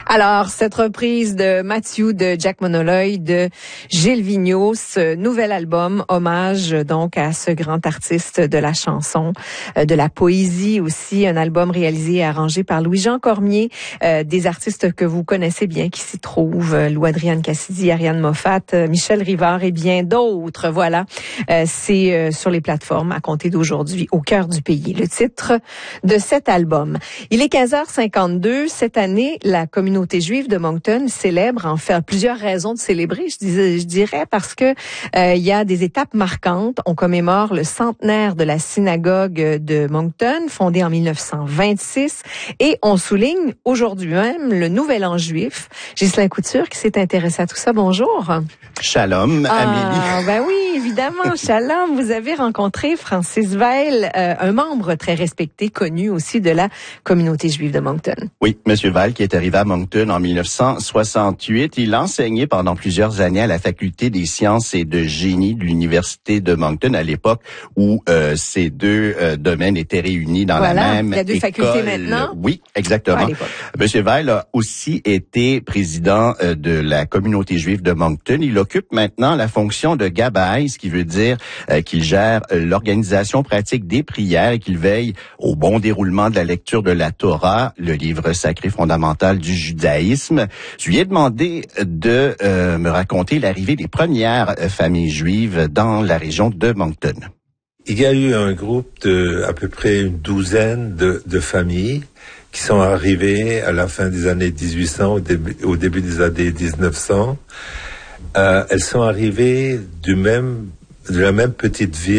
Alors, cette reprise de Matthew de Jack Monolloy de Gilles Vigneault, ce nouvel album, hommage donc à ce grand artiste de la chanson, de la poésie aussi, un album réalisé et arrangé par Louis-Jean Cormier, des artistes que vous connaissez bien qui s'y trouvent, Lou-Adrienne Cassidy, Ariane Moffat, Michel Rivard et bien d'autres. Voilà, c'est sur les plateformes à compter d'aujourd'hui, au cœur du pays. Le titre de cet album. Il est 15h52. Cette année, la communauté juive de Moncton célèbre, en fait, plusieurs raisons de célébrer, je dirais, parce que il y a des étapes marquantes. On commémore le centenaire de la synagogue de Moncton, fondée en 1926, et on souligne aujourd'hui même le Nouvel An juif. Ghislain Couture qui s'est intéressé à tout ça. Bonjour. Shalom, Amélie. Ben oui, évidemment, shalom. Vous avez rencontré Francis Weil, un membre très respecté, connu aussi de la communauté juive de Moncton. Oui, Monsieur Weil, qui est arrivé à Moncton en 1968. Il a enseigné pendant plusieurs années à la faculté des sciences et de génie de l'université de Moncton, à l'époque où ces deux domaines étaient réunis dans la même école. Il y a deux facultés maintenant. Oui, exactement. Monsieur Weil a aussi été président de la communauté juive de Moncton. Il occupe maintenant la fonction de gabbai, ce qui veut dire qu'il gère l'organisation pratique des prières et qu'il veille au bon déroulement de la lecture de la Torah, le livre sacré fondamental du judaïsme. Je lui ai demandé de me raconter l'arrivée des premières familles juives dans la région de Moncton. Il y a eu un groupe de à peu près une douzaine de familles qui sont arrivées à la fin des années 1800, au début des années 1900. Elles sont arrivées de la même petite ville